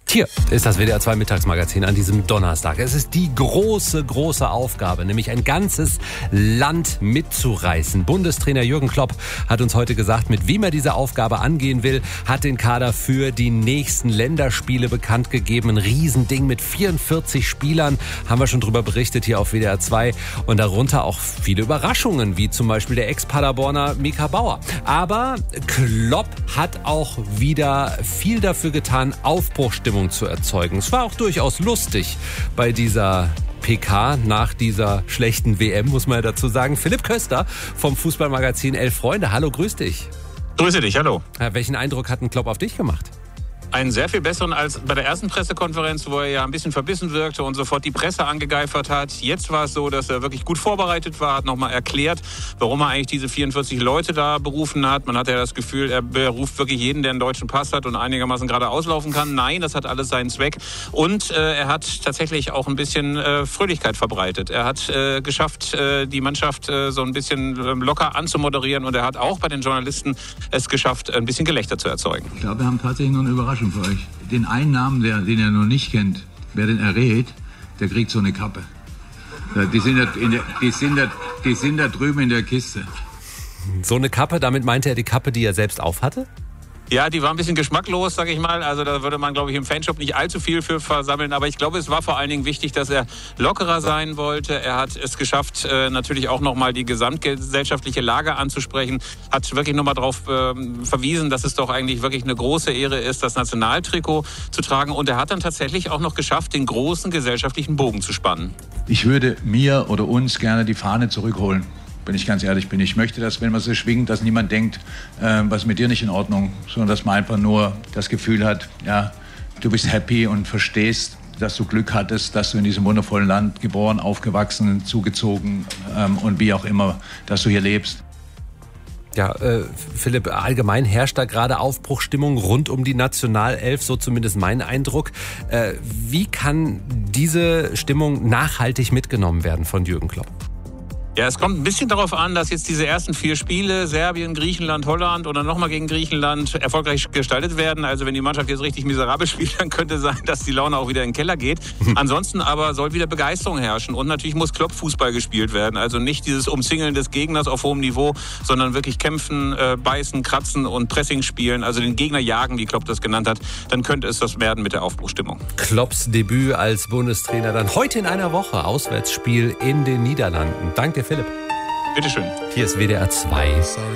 Hier ist das WDR 2 Mittagsmagazin an diesem Donnerstag. Es ist die große Aufgabe, nämlich ein ganzes Land mitzureißen. Bundestrainer Jürgen Klopp hat uns heute gesagt, mit wem er diese Aufgabe angehen will, hat den Kader für die nächsten Länderspiele bekannt gegeben. Ein Riesending mit 44 Spielern, haben wir schon drüber berichtet hier auf WDR 2. Und darunter auch viele Überraschungen, wie zum Beispiel der Ex-Paderborner Mika Bauer. Aber Klopp hat auch wieder viel dafür getan, Aufbruchstimmung zu erzeugen. Es war auch durchaus lustig bei dieser PK nach dieser schlechten WM, muss man ja dazu sagen. Philipp Köster vom Fußballmagazin Elf Freunde. Hallo, grüß dich. Grüße dich, hallo. Welchen Eindruck hat ein Klopp auf dich gemacht? Einen sehr viel besseren als bei der ersten Pressekonferenz, wo er ja ein bisschen verbissen wirkte und sofort die Presse angegeifert hat. Jetzt war es so, dass er wirklich gut vorbereitet war, hat nochmal erklärt, warum er eigentlich diese 44 Leute da berufen hat. Man hatte ja das Gefühl, er beruft wirklich jeden, der einen deutschen Pass hat und einigermaßen gerade auslaufen kann. Nein, das hat alles seinen Zweck. Und er hat tatsächlich auch ein bisschen Fröhlichkeit verbreitet. Er hat geschafft, die Mannschaft so ein bisschen locker anzumoderieren und er hat auch bei den Journalisten es geschafft, ein bisschen Gelächter zu erzeugen. Ich glaube, wir haben tatsächlich noch eine Überraschung für euch. Den einen Namen, den ihr noch nicht kennt, wer den errät, der kriegt so eine Kappe. Die sind da drüben in der Kiste. So eine Kappe, damit meinte er die Kappe, die er selbst aufhatte? Ja, die war ein bisschen geschmacklos, sag ich mal. Also da würde man, glaube ich, im Fanshop nicht allzu viel für versammeln. Aber ich glaube, es war vor allen Dingen wichtig, dass er lockerer sein wollte. Er hat es geschafft, natürlich auch nochmal die gesamtgesellschaftliche Lage anzusprechen. Hat wirklich nochmal darauf verwiesen, dass es doch eigentlich wirklich eine große Ehre ist, das Nationaltrikot zu tragen. Und er hat dann tatsächlich auch noch geschafft, den großen gesellschaftlichen Bogen zu spannen. Ich würde mir oder uns gerne die Fahne zurückholen. Wenn ich ganz ehrlich bin. Ich möchte, dass, wenn man so schwingt, dass niemand denkt, was ist mit dir nicht in Ordnung, sondern dass man einfach nur das Gefühl hat, ja, du bist happy und verstehst, dass du Glück hattest, dass du in diesem wundervollen Land geboren, aufgewachsen, zugezogen und wie auch immer, dass du hier lebst. Ja, Philipp, allgemein herrscht da gerade Aufbruchstimmung rund um die Nationalelf, so zumindest mein Eindruck. Wie kann diese Stimmung nachhaltig mitgenommen werden von Jürgen Klopp? Ja, es kommt ein bisschen darauf an, dass jetzt diese ersten 4 Spiele, Serbien, Griechenland, Holland oder nochmal gegen Griechenland, erfolgreich gestaltet werden. Also wenn die Mannschaft jetzt richtig miserabel spielt, dann könnte sein, dass die Laune auch wieder in den Keller geht. Ansonsten aber soll wieder Begeisterung herrschen. Und natürlich muss Klopp-Fußball gespielt werden. Also nicht dieses Umzingeln des Gegners auf hohem Niveau, sondern wirklich kämpfen, beißen, kratzen und Pressing spielen. Also den Gegner jagen, wie Klopp das genannt hat. Dann könnte es das werden mit der Aufbruchstimmung. Klopps Debüt als Bundestrainer dann heute in einer Woche. Auswärtsspiel in den Niederlanden. Danke, Philipp. Bitteschön. Hier ist WDR 2.